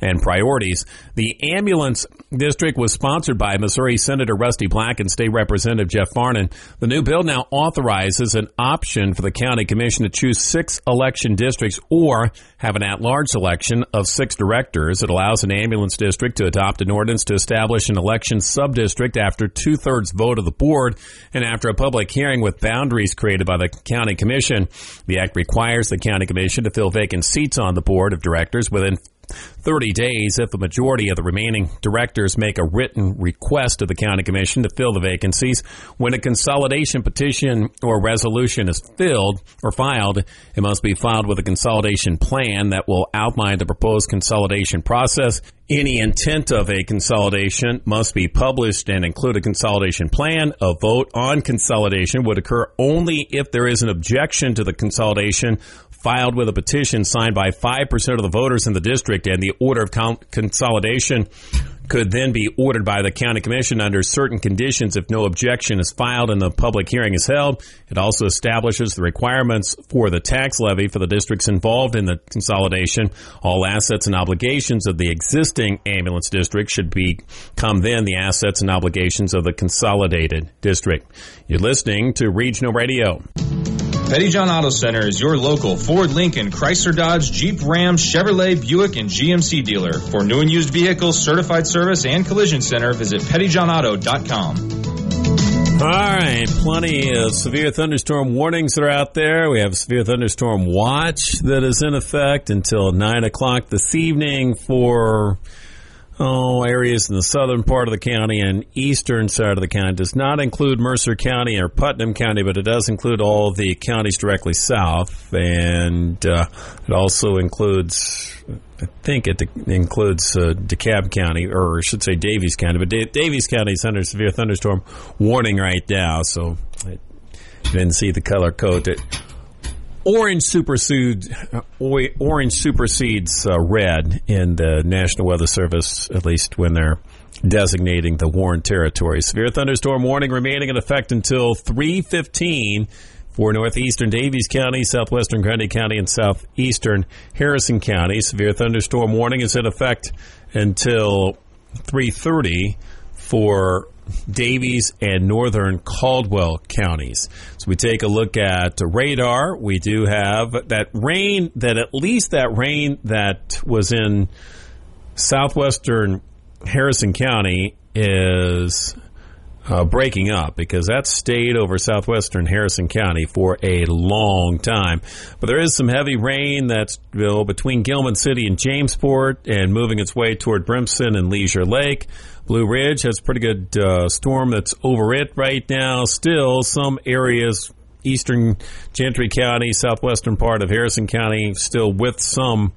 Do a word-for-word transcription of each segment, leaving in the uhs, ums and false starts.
and priorities. The ambulance district was sponsored by Missouri Senator Rusty Black and State Representative Jeff Farnan. The new bill now authorizes an option for the county commission to choose six election districts or have an at-large selection of six directors. It allows an ambulance district to adopt an ordinance to establish an election sub-district after two-thirds vote of the board and after a public hearing with boundaries created by the county commission. The act requires the county commission to fill vacant seats on the board of directors within thirty days if a majority of the remaining directors make a written request to the county commission to fill the vacancies. When a consolidation petition or resolution is filled or filed, it must be filed with a consolidation plan that will outline the proposed consolidation process. Any intent of a consolidation must be published and include a consolidation plan. A vote on consolidation would occur only if there is an objection to the consolidation filed with a petition signed by five percent of the voters in the district, and the order of con- consolidation could then be ordered by the county commission under certain conditions if no objection is filed and the public hearing is held. It also establishes the requirements for the tax levy for the districts involved in the consolidation. All assets and obligations of the existing ambulance district should become then the assets and obligations of the consolidated district. You're listening to Regional Radio. Pettyjohn Auto Center is your local Ford, Lincoln, Chrysler, Dodge, Jeep, Ram, Chevrolet, Buick, and G M C dealer. For new and used vehicles, certified service, and collision center, visit pettyjohn auto dot com. All right, plenty of severe thunderstorm warnings that are out there. We have a severe thunderstorm watch that is in effect until nine o'clock this evening for Oh, areas in the southern part of the county and eastern side of the county. It does not include Mercer County or Putnam County, but it does include all the counties directly south. And uh, it also includes, I think it includes uh, DeKalb County, or I should say Daviess County. But da- Daviess County is under severe thunderstorm warning right now, so I didn't see the color code. It, Orange supersedes, orange supersedes uh, red in the National Weather Service, at least when they're designating the warned territory. Severe thunderstorm warning remaining in effect until three fifteen for northeastern Daviess County, southwestern Grundy County, and southeastern Harrison County. Severe thunderstorm warning is in effect until three thirty for Daviess and northern Caldwell counties. So we take a look at the radar. We do have that rain, that at least that rain that was in southwestern Harrison County is uh, breaking up, because that stayed over southwestern Harrison County for a long time. But there is some heavy rain that's you know, between Gilman City and Jamesport and moving its way toward Brimson and Leisure Lake. Blue Ridge has a pretty good uh, storm that's over it right now. Still, some areas, eastern Gentry County, southwestern part of Harrison County, still with some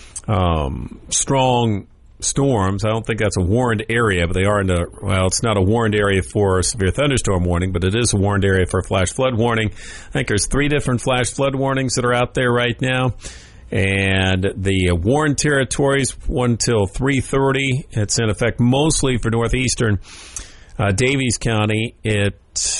um, strong storms. I don't think that's a warned area, but they are in the, well, it's not a warned area for a severe thunderstorm warning, but it is a warned area for a flash flood warning. I think there's three different flash flood warnings that are out there right now. And the warned territories, one till three thirty. It's in effect mostly for northeastern uh, Daviess County. It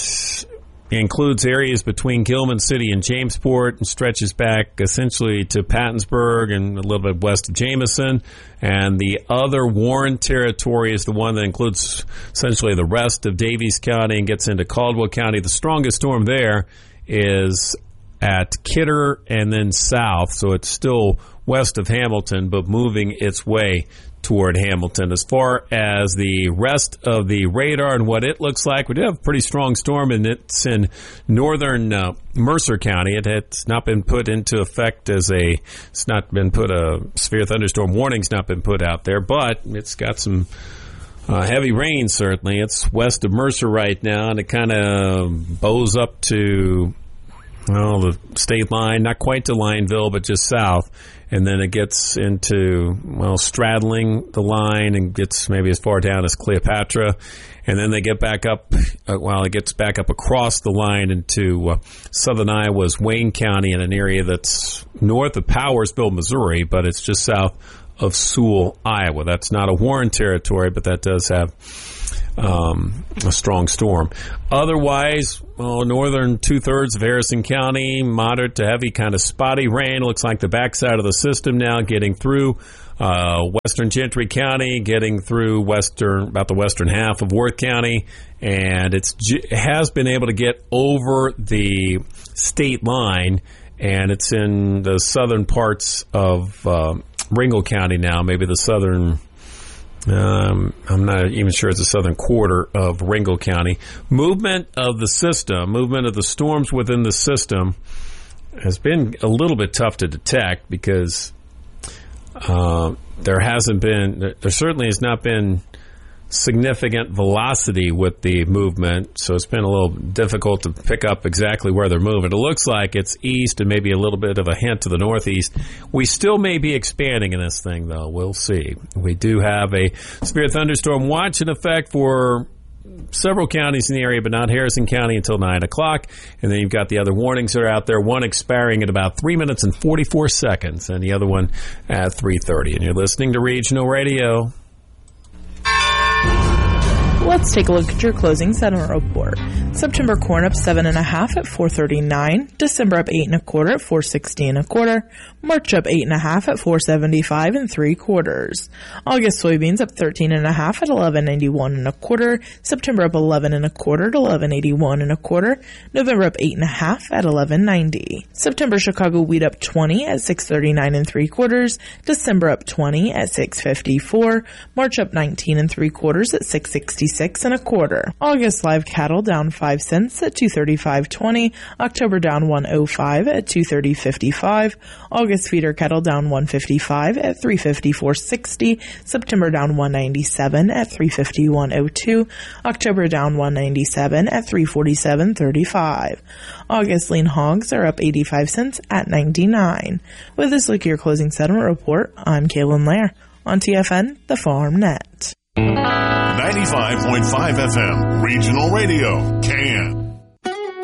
includes areas between Gilman City and Jamesport and stretches back essentially to Pattonsburg and a little bit west of Jameson. And the other warned territory is the one that includes essentially the rest of Daviess County and gets into Caldwell County. The strongest storm there is at Kidder and then south, so it's still west of Hamilton, but moving its way toward Hamilton. As far as the rest of the radar and what it looks like, we do have a pretty strong storm, and it's in northern uh, Mercer County. It has not been put into effect as a, it's not been put, a severe thunderstorm warning's not been put out there, but it's got some Uh, heavy rain, certainly. It's west of Mercer right now, and it kind of bows up to, well, the state line, not quite to Lineville, but just south. And then it gets into, well, straddling the line and gets maybe as far down as Cleopatra. And then they get back up, uh, well, it gets back up across the line into uh, southern Iowa's Wayne County in an area that's north of Powersville, Missouri, but it's just south of Sewell, Iowa. That's not a warned territory, but that does have um, a strong storm. Otherwise, well, northern two-thirds of Harrison County, moderate to heavy kind of spotty rain. Looks like the backside of the system now getting through uh, western Gentry County, getting through western, about the western half of Worth County, and it's it has been able to get over the state line, and it's in the southern parts of uh, Ringgold County now, maybe the southern. Um, I'm not even sure it's the southern quarter of Ringgold County. Movement of the system, movement of the storms within the system has been a little bit tough to detect because uh, there hasn't been, there certainly has not been significant velocity with the movement, so it's been a little difficult to pick up exactly where they're moving. It looks like it's east and maybe a little bit of a hint to the northeast. We still may be expanding in this thing, though. We'll see. We do have a severe thunderstorm watch in effect for several counties in the area, but not Harrison County until nine o'clock. And then you've got the other warnings that are out there, one expiring at about three minutes and forty-four seconds, and the other one at three thirty. And you're listening to Regional Radio. Let's take a look at your closing settlement report. September corn up seven and a half at four thirty-nine. December up eight and a quarter at four sixty and a quarter. March up eight and a half at four seventy-five and three quarters. August soybeans up thirteen and a half at eleven ninety-one and a quarter. September up eleven and a quarter at eleven eighty-one and a quarter. November up eight and a half at eleven ninety. September Chicago wheat up twenty at six thirty-nine and three quarters. December up twenty at six fifty-four. March up nineteen and three quarters at six sixty-six and a quarter. August live cattle down five cents at two thirty-five twenty. October down one oh five at two thirty fifty-five. August feeder cattle down one fifty-five at three fifty-four sixty. September down one ninety-seven at three fifty-one oh two. October down one ninety-seven at three forty-seven thirty-five. August lean hogs are up eighty-five cents at ninety-nine. With this look at your closing settlement report, I'm Kaylin Lair on T F N, the Farm Net. ninety-five point five F M, Regional Radio, Can.